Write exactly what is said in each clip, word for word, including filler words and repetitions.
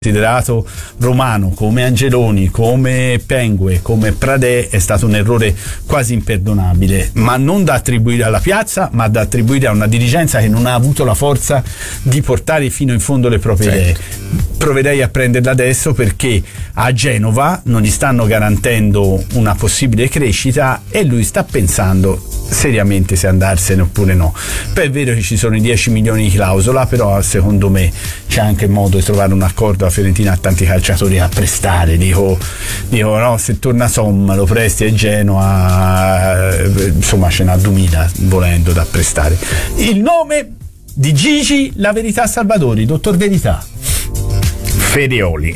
considerato romano come Angeloni, come Pengue, come Pradè è stato un errore quasi imperdonabile, ma non da attribuire alla piazza, ma da attribuire a una dirigenza che non ha avuto la forza di portare fino in fondo le proprie certo. idee. Proverei a prenderla adesso perché a Genova non gli stanno garantendo una possibile crescita e lui sta pensando seriamente se andarsene oppure no. Poi è vero che ci sono i dieci milioni di clausola, però secondo me c'è anche modo di trovare un accordo. La Fiorentina ha tanti calciatori a prestare, dico, dico no, se torna Somma lo presti a Genoa, insomma ce n'ha duemila volendo da prestare. Il nome di Gigi La Verità Salvadori, dottor Verità. Ferioli.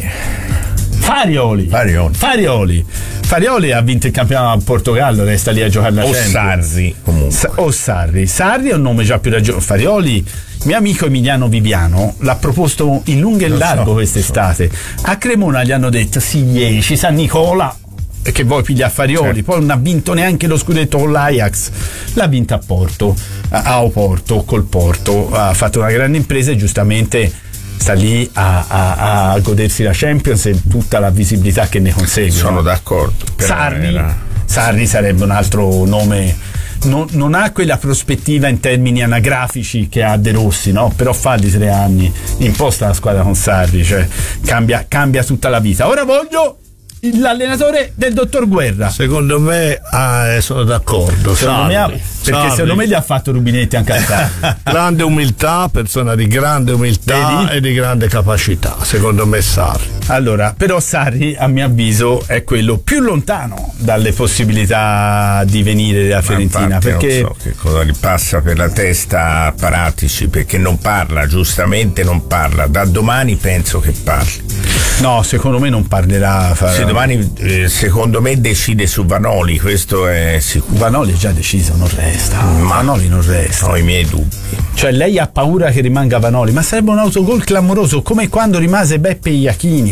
Farioli. Farioli. Farioli. Farioli ha vinto il campionato a Portogallo, resta lì a giocare la Champions. O Sarri comunque. Sa- o Sarri. Sarri è un nome già più ragionevole. Farioli, mio amico Emiliano Viviano, l'ha proposto in lungo e in largo so, quest'estate. So. A Cremona gli hanno detto sì, ci sa Nicola che vuoi pigliare Farioli, certo. Poi non ha vinto neanche lo scudetto con l'Ajax, l'ha vinta a Porto, a Oporto, col Porto, ha fatto una grande impresa e giustamente sta lì a, a, a godersi la Champions e tutta la visibilità che ne consegue. Sono d'accordo. Sarri, era... Sarri sarebbe un altro nome, non, non ha quella prospettiva in termini anagrafici che ha De Rossi, no? Però fa di tre anni imposta la squadra con Sarri, cioè cambia, cambia tutta la vita. Ora voglio l'allenatore del dottor Guerra. Secondo me ah, sono d'accordo. Secondo me ha, perché Sarri. Secondo me gli ha fatto Rubinetti anche a Sarri. Grande umiltà, persona di grande umiltà Vedi? E di grande capacità. Secondo me Sarri. Allora, però Sarri a mio avviso è quello più lontano dalle possibilità di venire della Fiorentina, perché non so che cosa gli passa per la testa a Paratici, perché non parla, giustamente non parla. Da domani penso che parli. No, secondo me non parlerà. Farà... Sì, domani eh, secondo me decide su Vanoli, questo è sicuro. Vanoli è già deciso, non resta. Ma Vanoli non resta. Ho i miei dubbi. Cioè lei ha paura che rimanga Vanoli, ma sarebbe un autogol clamoroso, come quando rimase Beppe Iachini.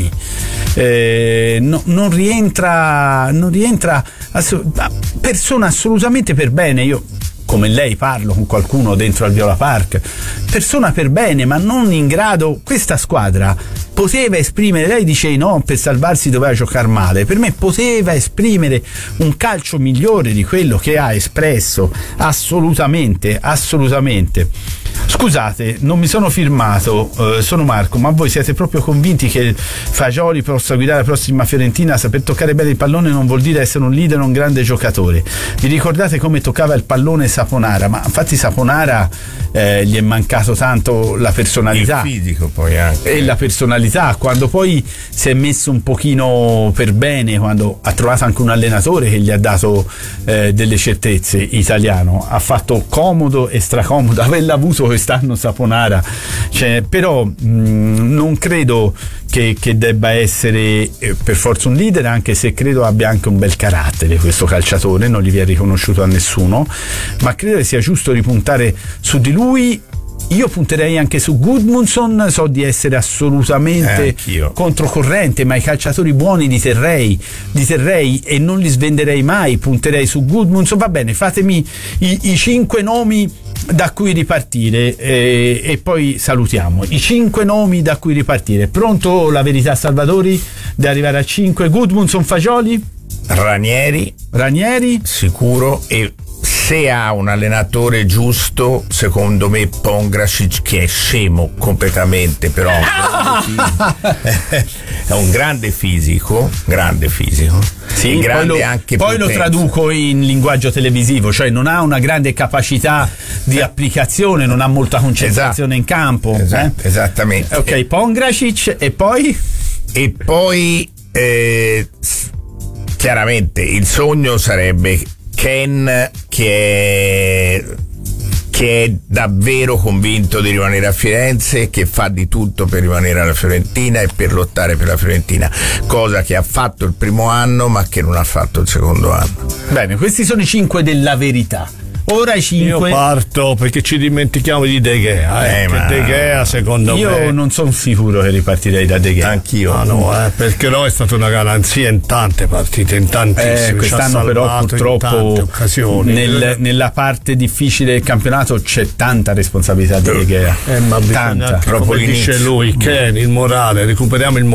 Eh, no, non rientra, non rientra assolut- persona assolutamente per bene. Io come lei parlo con qualcuno dentro al Viola Park, persona per bene, ma non in grado. Questa squadra poteva esprimere, lei dice no, per salvarsi doveva giocare male, per me poteva esprimere un calcio migliore di quello che ha espresso, assolutamente, assolutamente. Scusate, non mi sono firmato, eh, sono Marco, ma voi siete proprio convinti che Fagioli possa guidare la prossima Fiorentina? Saper toccare bene il pallone non vuol dire essere un leader o un grande giocatore. Vi ricordate come toccava il pallone Saponara? Ma infatti Saponara eh, gli è mancato tanto la personalità, il fisico poi anche, e la personalità, quando poi si è messo un pochino per bene, quando ha trovato anche un allenatore che gli ha dato eh, delle certezze, italiano, ha fatto comodo e stracomodo averla avuto quest'anno Saponara, cioè, però mh, non credo che, che debba essere eh, per forza un leader, anche se credo abbia anche un bel carattere questo calciatore, non gli viene riconosciuto a nessuno, ma credo che sia giusto ripuntare su di lui. Io punterei anche su Gudmundsson, so di essere assolutamente eh, controcorrente, ma i calciatori buoni li terrei, li terrei e non li svenderei mai, punterei su Gudmundsson. Va bene, fatemi i, i cinque nomi da cui ripartire eh, e poi salutiamo. I cinque nomi da cui ripartire. Pronto La Verità Salvadori da arrivare a cinque? Gudmundsson, Fagioli? Ranieri. Ranieri? Sicuro. E se ha un allenatore giusto, secondo me Pongracic, che è scemo completamente, però è un grande fisico, grande fisico. Sì, grande poi, lo, anche poi lo traduco in linguaggio televisivo, cioè non ha una grande capacità di applicazione, non ha molta concentrazione esatto. in campo. Esatto, eh? Esattamente. Ok, Pongracic e poi? E poi eh, chiaramente il sogno sarebbe Ken, che è, che è davvero convinto di rimanere a Firenze, che fa di tutto per rimanere alla Fiorentina e per lottare per la Fiorentina, cosa che ha fatto il primo anno ma che non ha fatto il secondo anno. Bene, questi sono i cinque della Verità. Ora i cinque. Io parto perché ci dimentichiamo di De Gea. Eh, Eh, ma- De Gea secondo Io me. non sono sicuro che ripartirei da De Gea. Anch'io. Ah, no, eh, perché no, è stata una garanzia in tante partite, in tantissime. Eh, ci ha quest'anno però salvato in tante purtroppo occasioni. nel- nella parte difficile del campionato c'è tanta responsabilità di De Gea. Eh, ma bisogna Tanta. anche, Troppo come dice l'inizio. lui, Ken, il morale, recuperiamo il